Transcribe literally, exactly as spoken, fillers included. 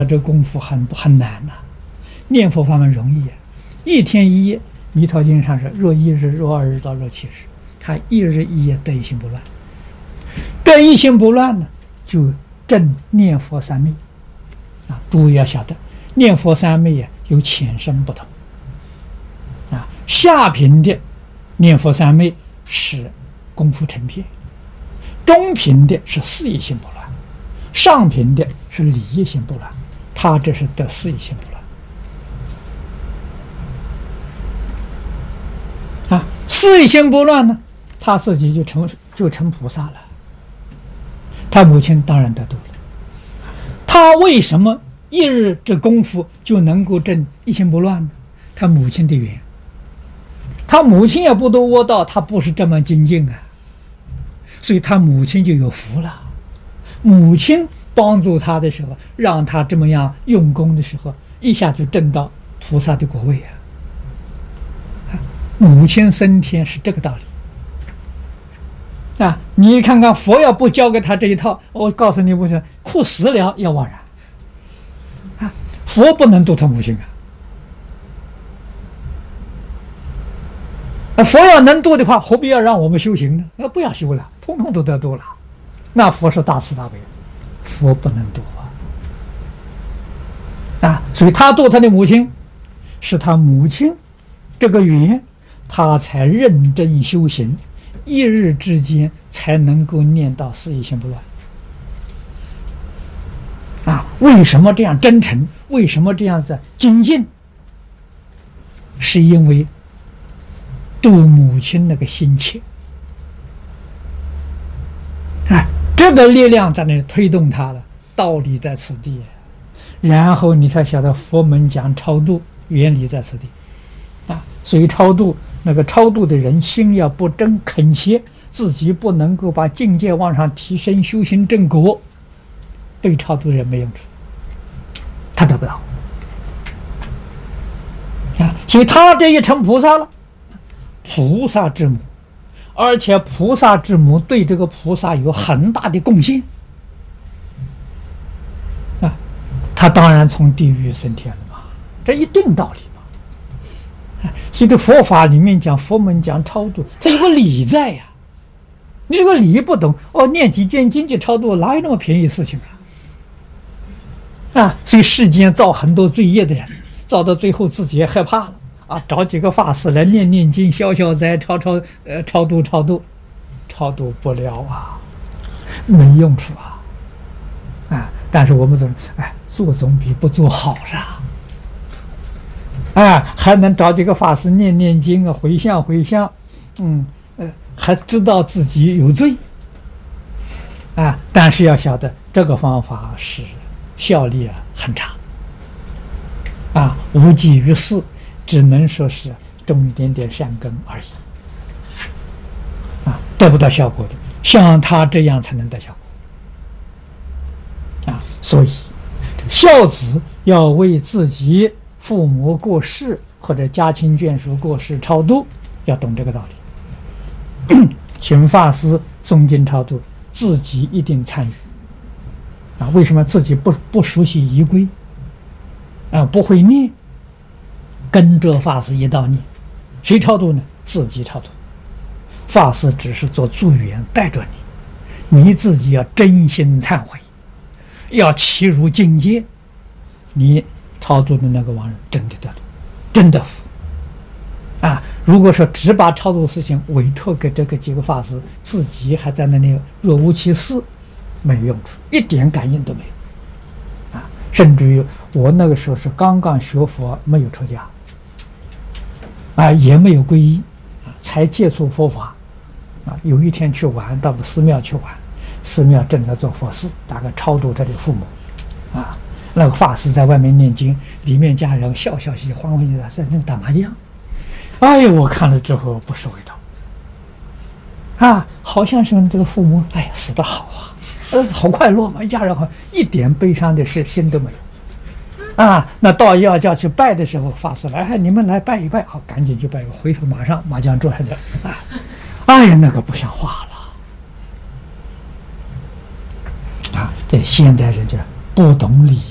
这功夫很很难呐、啊，念佛法门容易啊，一天一夜，《弥陀经》上是若一日、若二日到若七日，他一日一夜得一心不乱。得一心不乱呢，就正念佛三昧啊。诸位要晓得，念佛三昧啊有浅深不同啊。下品的念佛三昧是功夫成片，中品的是四一心不乱，上品的是理一心不乱。他这是得四一心不乱啊，四一心不乱呢，他自己就成就成菩萨了。他母亲当然得度了。他为什么一日这功夫就能够证一心不乱呢？他母亲的缘。他母亲也不都窝到，他不是这么精进啊，所以他母亲就有福了。母亲帮助他的时候，让他这么样用功的时候，一下就证到菩萨的果位啊！母亲升天是这个道理啊！你看看佛要不教给他这一套，我告诉你，不是哭死了也枉然啊！佛不能度他母亲啊！啊，佛要能度的话，何必要让我们修行呢？那不要修了，通通都得度了。那佛是大慈大悲。佛不能度啊！啊，所以他度他的母亲，是他母亲这个缘，他才认真修行，一日之间才能够念到四一心不乱。啊，为什么这样真诚？为什么这样子精进？是因为度母亲那个心切。啊。这个力量在那里推动他了，道理在此地，然后你才晓得佛门讲超度原理在此地啊。所以超度那个超度的人心要不真恳切，自己不能够把境界往上提升，修行正果，被超度的人没用处，他得不到啊。所以他这一成菩萨了，菩萨之母。而且菩萨之母对这个菩萨有很大的贡献啊，他当然从地狱升天了嘛，这一定道理嘛。所以这佛法里面讲，佛门讲超度，它有个理在呀、啊。你这个理不懂，哦，念几卷经济超度，哪有那么便宜事情啊？啊，所以世间造很多罪业的人，造到最后自己也害怕了。啊，找几个法师来念念经、消消灾、超超呃超度超度，超度不了啊，没用处啊！啊，但是我们总哎，做总比不做好了。哎，还能找几个法师念念经啊，回向回向，嗯呃，还知道自己有罪啊，但是要晓得这个方法是效力啊很差啊，无济于事。只能说是种一点点善根而已，啊，得不到效果的，像他这样才能得效果，啊，所以孝子要为自己父母过世或者家亲眷属过世超度，要懂这个道理。请法师诵经超度，自己一定参与，啊，为什么自己不不熟悉仪规，啊，不会念？跟着法师一道念，谁超度呢？自己超度，法师只是做助缘带着你，你自己要真心忏悔，要契入境界，你超度的那个亡人真的得度，真的福啊！如果说只把超度事情委托给这个几个法师，自己还在那里若无其事，没有用处，一点感应都没有啊！甚至于我那个时候是刚刚学佛，没有出家。啊，也没有皈依，啊，才接触佛法，啊，有一天去玩，到个寺庙去玩，寺庙正在做佛事，大概超度他的父母，啊，那个法师在外面念经，里面家人笑笑嘻嘻、欢欢喜喜在那打麻将，哎呀，我看了之后不是味道，啊，好像是这个父母，哎呀，死得好啊，呃，好快乐嘛，一家人好，一点悲伤的事心都没有。啊，那到要叫去拜的时候，法师来，哎，你们来拜一拜，好，赶紧去拜，回头马上麻将桌还在，啊，哎呀，那个不像话了，啊，这现在人家不懂礼